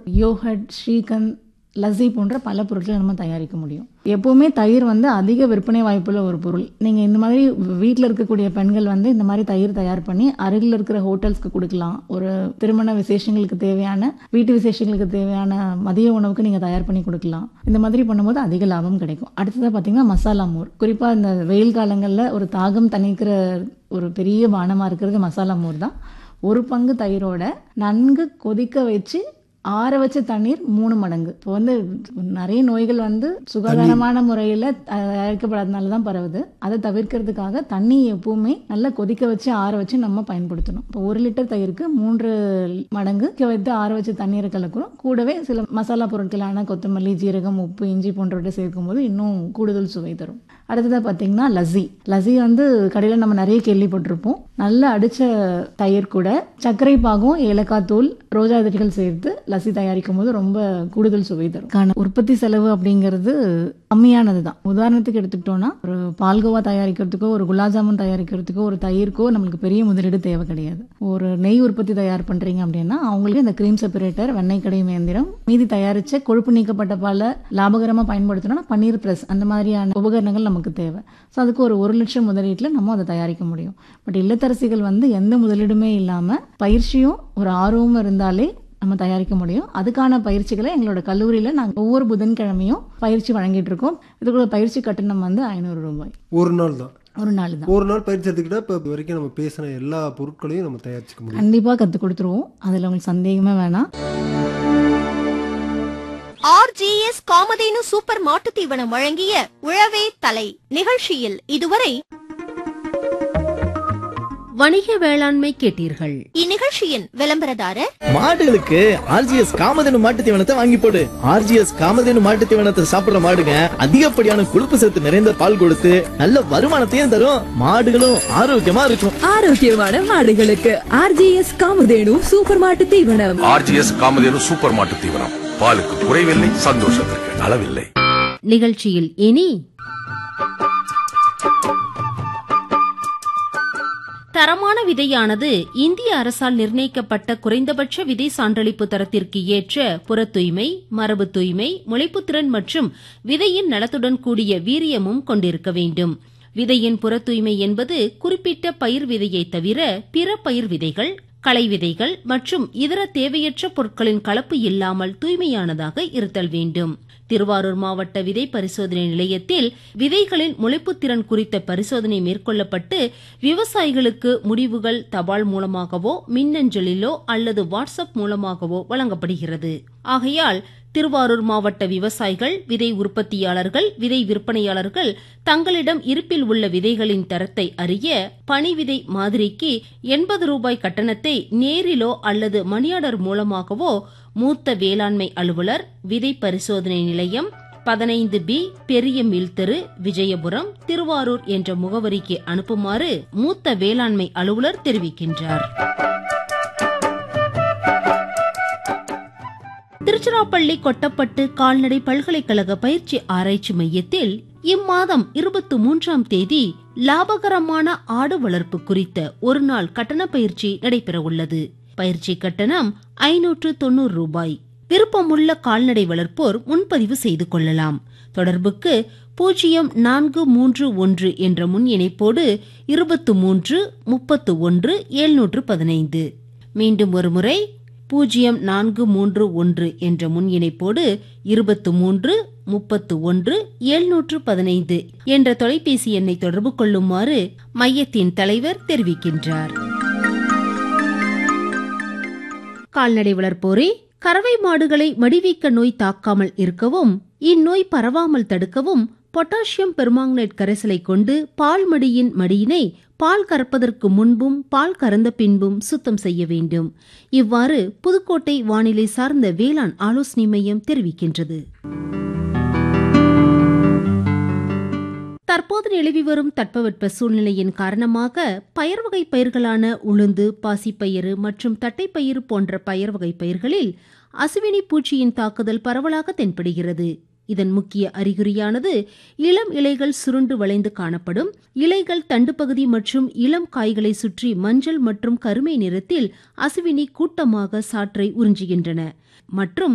Yoghurt, shrikhand, lassi போன்ற பல பொருட்களை நம்ம தயாரிக்க முடியும். எப்போவுமே தயிர் அதிக விற்பனை வாய்ப்புள்ள ஒரு பொருள். நீங்கள் இந்த மாதிரி வீட்டில் இருக்கக்கூடிய பெண்கள் இந்த மாதிரி தயிர் தயார் பண்ணி அருகில் இருக்கிற ஹோட்டல்ஸ்க்கு கொடுக்கலாம். ஒரு திருமண விசேஷங்களுக்கு தேவையான, வீட்டு விசேஷங்களுக்கு தேவையான மதிய உணவுக்கு நீங்கள் தயார் பண்ணி கொடுக்கலாம். இந்த மாதிரி பண்ணும்போது அதிக லாபம் கிடைக்கும். அடுத்ததாக பார்த்தீங்கன்னா மசாலா மோர். குறிப்பாக இந்த வெயில் காலங்களில் ஒரு தாகம் தணிக்கிற ஒரு பெரிய பானமாக இருக்கிறது மசாலா மோர் தான். ஒரு பங்கு தயிரோட நன்கு கொதிக்க வச்சு ஆற வச்ச தண்ணீர் 3 மடங்கு. இப்போ நிறைய நோய்கள் சுகாதாரமான முறையில் தயாரிக்கப்படாதனால தான் பரவுது. அதை தவிர்க்கிறதுக்காக தண்ணி எப்பவுமே நல்லா கொதிக்க வச்சு ஆற வச்சு நம்ம பயன்படுத்தணும். இப்போ 1 லிட்டர் தயிருக்கு 3 மடங்கு வைத்து ஆற வச்ச தண்ணீரை கலக்கிறோம். கூடவே சில மசாலா பொருட்களான கொத்தமல்லி, ஜீரகம், உப்பு, இஞ்சி போன்றவற்றை சேர்க்கும்போது இன்னும் கூடுதல் சுவை தரும். அடுத்ததாக பார்த்தீங்கன்னா லஸ்ஸி. லஸ்ஸி கடையில் நம்ம நிறைய கேள்விப்பட்டிருப்போம். நல்லா அடித்த தயிர் கூட சர்க்கரை பாகும், ஏலக்காய் தூள், ரோஜா இதழ்கள் சேர்த்து லஸ்ஸி தயாரிக்கும் போது ரொம்ப கூடுதல் சுவை தரும். உற்பத்தி செலவு அப்படிங்கிறது கம்மியானது தான். உதாரணத்துக்கு எடுத்துக்கிட்டோம்னா, ஒரு பால்கோவா தயாரிக்கிறதுக்கோ, ஒரு குலாப் ஜாமுன் தயாரிக்கிறதுக்கோ, ஒரு தயிர்க்கோ நம்மளுக்கு பெரிய முதலீடு தேவை கிடையாது. ஒரு நெய் உற்பத்தி தயார் பண்றீங்க அப்படின்னா அவங்களுக்கு இந்த கிரீம் செப்பரேட்டர், வெண்ணெய் கடையும் இயந்திரம், மீதி தயாரிச்ச கொழுப்பு நீக்கப்பட்ட பாலை லாபகரமாக பயன்படுத்தணும்னா பன்னீர் பிரஸ், அந்த மாதிரியான உபகரணங்கள் நமக்கு தேவை. ஸோ அதுக்கு ஒரு 1 லட்சம் முதலீட்டில் நம்ம அதை தயாரிக்க முடியும். பட் இல்லத்தரசிகள் எந்த முதலீடுமே இல்லாமல் பயிற்சியும் ஒரு ஆர்வமும் இருந்தாலே நம்ம தயாரிக்க முடியும். அதுக்கான பயிற்சிகளை எங்களோட கல்லூரியில் நாங்கள் ஒவ்வொரு புதன்கிழமையும் பயிற்சி வழங்கிட்டு இருக்கோம். இதுக்குள்ள பயிற்சி கட்டணம் 500 ரூபாய். ஒரு நாள் தான். ஒரு நாள் பயிற்சி எடுத்துக்கிட்டா இப்போ வரைக்கும் நம்ம பேசின எல்லா பொருட்களையும் நம்ம தயாரிச்சுக்க முடியும். கண்டிப்பாக கற்றுக் கொடுத்துருவோம். அதில் உங்களுக்கு சந்தேகமே வேணாம். RGS காமதேனு சூப்பர் மாட்டு தீவனம் வழங்கிய உழவே தலை நிகழ்ச்சியில் இதுவரை வணிக வேளாண்மை கேட்டீர்கள். இந்நிகழ்ச்சியின் விளம்பரதாரர் மாடுகளுக்கு RGS காமதேனு மாட்டு தீவனத்தை வாங்கி போடு. RGS காமதேனு மாட்டு தீவனத்தை சாப்பிடுற மாடுங்க அதிகப்படியான கொழுப்பு சத்து நிறைந்த பால் கொடுத்து நல்ல வருமானத்தையும் தரும். மாடுகளும் ஆரோக்கியமா இருக்கும். ஆரோக்கியமான மாடுகளுக்கு RGS காமதேனு சூப்பர் மாட்டு தீவனம். RGS காமதேனு சூப்பர் மாட்டு தீவனம். பாலுக்கு குறைவில்லை, சந்தோஷத்திற்கு அளவில்லை. நிகழ்ச்சியில் இனி தரமான விதையானது இந்திய அரசால் நிர்ணயிக்கப்பட்ட குறைந்தபட்ச விதை சான்றளிப்பு தரத்திற்கு ஏற்ற புற தூய்மை, மரபு தூய்மை, முளைப்புத்திறன் மற்றும் விதையின் நலத்துடன் கூடிய வீரியமும் கொண்டிருக்க வேண்டும். விதையின் புற தூய்மை என்பது குறிப்பிட்ட பயிர் விதையை தவிர பிற பயிர் விதைகள், களை விதைகள் மற்றும் இதர தேவையற்ற பொருட்களின் கலப்பு இல்லாமல் தூய்மையானதாக இருத்தல் வேண்டும். திருவாரூர் மாவட்ட விதை பரிசோதனை நிலையத்தில் விதைகளின் முளைப்புத்திறன் குறித்த பரிசோதனை மேற்கொள்ளப்பட்டு விவசாயிகளுக்கு முடிவுகள் தபால் மூலமாகவோ, மின்னஞ்சலிலோ அல்லது வாட்ஸ்அப் மூலமாகவோ வழங்கப்படுகிறது. ஆகையால் திருவாரூர் மாவட்ட விவசாயிகள், விதை உற்பத்தியாளர்கள், விதை விற்பனையாளர்கள் தங்களிடம் இருப்பில் உள்ள விதைகளின் தரத்தை அறிய பனி விதை மாதிரிக்கு 80 ரூபாய் கட்டணத்தை நேரிலோ அல்லது மணியார்டர் மூலமாகவோ மூத்த வேளாண்மை அலுவலர், விதை பரிசோதனை நிலையம், 15B பெரிய மில் தெரு, விஜயபுரம், திருவாரூர் என்ற முகவரிக்கு அனுப்புமாறு மூத்த வேளாண்மை அலுவலர் தெரிவிக்கின்றார். திருச்சிராப்பள்ளி கொட்டப்பட்டு கால்நடை பல்கலைக்கழக பயிற்சி ஆராய்ச்சி மையத்தில் இம்மாதம் 23ஆம் தேதி லாபகரமான ஆடு வளர்ப்பு குறித்த ஒரு நாள் கட்டண பயிற்சி நடைபெற உள்ளது. பயிற்சி கட்டணம் 590 ரூபாய். விருப்பமுள்ள கால்நடை வளர்ப்போர் முன்பதிவு செய்து கொள்ளலாம். தொடர்புக்கு 0431 என்ற முன் இணைப்போடு 23 31 715. மீண்டும் ஒருமுறை 0431 என்ற முன் இணைப்போடு 23 31 715 என்ற தொலைபேசி எண்ணை தொடர்பு கொள்ளுமாறு மையத்தின் தலைவர் தெரிவிக்கின்றார். கால்நடை வளர்ப்போரே, கறவை மாடுகளை மடிவீக்க நோய் தாக்காமல் இருக்கவும், இந்நோய் பரவாமல் தடுக்கவும் பொட்டாசியம் பெர்மாங்கனேட் கரைசலை கொண்டு பால் மடியின் மடியினை பால் கறப்பதற்கு முன்பும் பால் கறந்த பின்பும் சுத்தம் செய்ய வேண்டும். இவ்வாறு புதுக்கோட்டை வானிலை சார்ந்த வேளாண் ஆலோசனை மையம் தெரிவிக்கின்றது. தற்போது நிலவி வரும் தட்பவெட்ப சூழ்நிலையின் காரணமாக பயர் வகை பயிர்களான உளுந்து, பாசிப்பயிறு மற்றும் தட்டைப்பயிறு போன்ற பயர் வகை பயிர்களில் அசுவினி பூச்சியின் தாக்குதல் பரவலாக தென்படுகிறது. இதன் முக்கிய அறிகுறியானது இளம் இலைகள் சுருண்டு வளைந்து காணப்படும். இலைகள் தண்டுப்பகுதி மற்றும் இளம் காய்களை சுற்றி மஞ்சள் மற்றும் கருமை நிறத்தில் அசுவினி கூட்டமாக சாற்றை உறிஞ்சுகின்றன மற்றும்